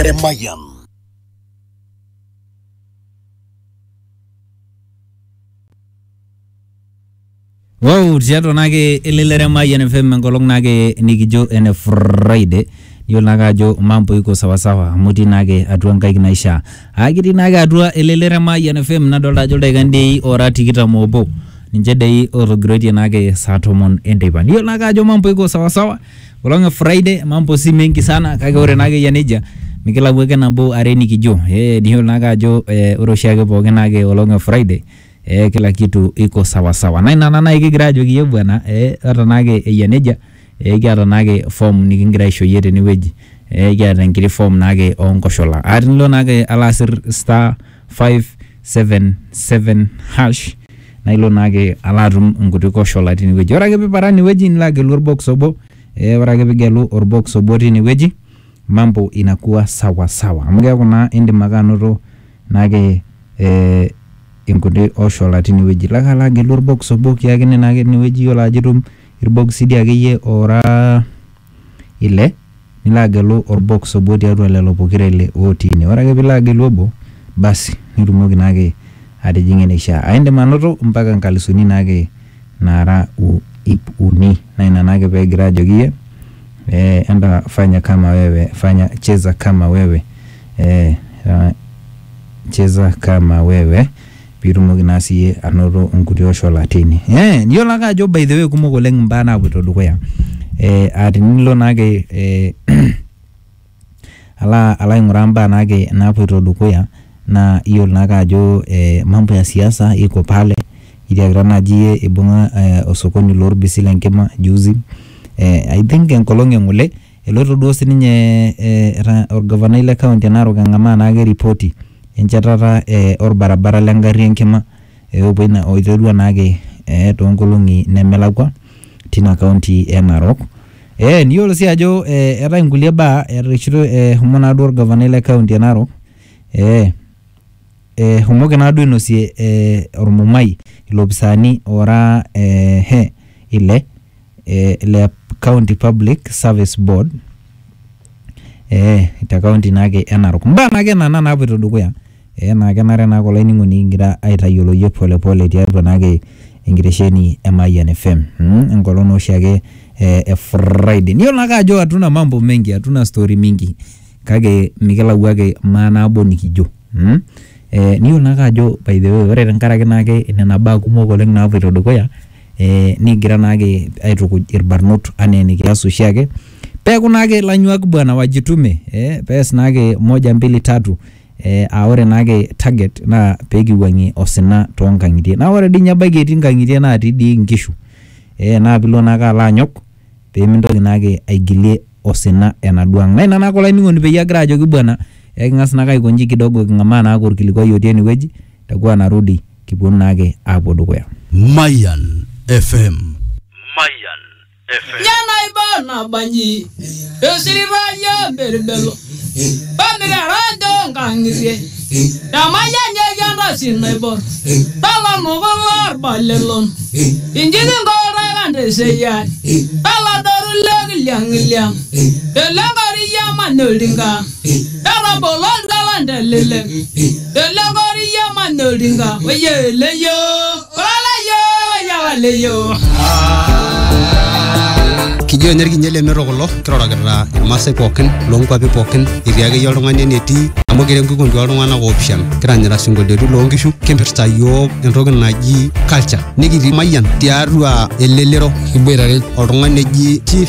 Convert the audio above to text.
Remayan. Wow, tiato nage elele Remayan FM ngolong nage nikijo ene Friday. Yo naga jo mambo iko sawa sawa muti nage atua ngai kinaisha agiti nage atua elele Remayan FM nadolta jo daigandi ora tikita mobo ninje dei oro grade nage satomon endeba yo naga jo mambo iko sawa sawa ngolong Friday mambo si mengi sana kage ore nage yaneja mikila weke nabo areni kijo niyo naga jo oro shage boge nage olong Friday kila kitu iko sawa sawa na ikigira jo kiye bwana ata nage yaneja kiata nage form nikingira isho yete ni weji kiata nkiri form nage onkoshola arinlo nage alasir star 577 hash na ilo nage alarum ngutiko shola tini weji ora kepe parani weji nilage lur box obo ora kepe gelu or box obo tini weji mambo inakuwa sawa sawa amge kuna indi maganoto nage inkuti oshola tini weji lage lur box obo kiakine nage ni weji yola ajirum irbox idi akeye ora ile nilagelu orbox obo tiatua lelo pokirele otini ora ke bilagelu obo basi nirumoki nage atijinge neisha aende manoto mpaka nkalisuni nage nara uni na ina nage pegira ajokie enda fanya kama wewe cheza kama wewe cheza kama wewe pirumoki nasiye anoto nkuti osho latini niyo laga jo by the way kumoko leng mbana abuto dukoya atinilo nage ala inguramba nage naputo dukoya na iyo naga jo mambo ya siasa iko pale iliagira najie ibunga osokoni lor bisila nkema juzi I think enkolonge ngule eloto dosi ninye governor ile county Narok ngama nage ripoti enchatata or barabara lengari enkima oboina oiterua nage tonkolongi nemelakwa tina county e Narok niyo si ajo era ingulie ba erishiro humona dor governor ile county e Narok humoge nadu inosie ormumai ilobisani ora ile county public service board ita county nage e Narok mba nage nana naputo dukuya na kenare na ko laini ngoni ngira aitayolo ye pole pole tiatua nage ingiresheni Remayan FM ngolono shage Friday niyo naga ajo atuna mambo mengi atuna story mingi kage mikela wage maana abo nikijo niyo naga ajo by the way ore tenkaraki nage nena ba kumok oleng naputo dukuya nigira nage aituku irbarnot anene kiasu shage peku nage lanyuak bwana wajitume pes nage 1 2 3 aore nage target na pegi wangi osina tonkangitie na ore dinya bageti nkangitie na atidi nkishu na bilo naga lanyok pe mindoki nage aigilie osina enaduang na ina nako lainingoni pe yagra ajoki bwana ngas naga ikonji kidogo ngama na akor kiliko yoteni weji takuwa narudi kiponu nage hapo dukoya Mayan FM Yana ibana banyi esirivaya berbelo Pamigarato kangirie Damaya nyaganda sinebor Tala nogolar balelon Injigin gore gande seyan Tala doru liang Delangari yaman noldinga Dara bolon galande leleng Delangari yaman noldinga Weye leyo Wala yo Yawa leyo Kijo energi nyele merokolo kiroragirra irmasai pookin loonkwapi pookin etii akeyie oltung'ani enetii amu kirem kikundi oltung'anak oopishana kiranyita sinkolioitin loonkishu kimpirta yiok entoki naji culture nikitii Mayan tiatua elelero kiboitare oltung'ani eji Chief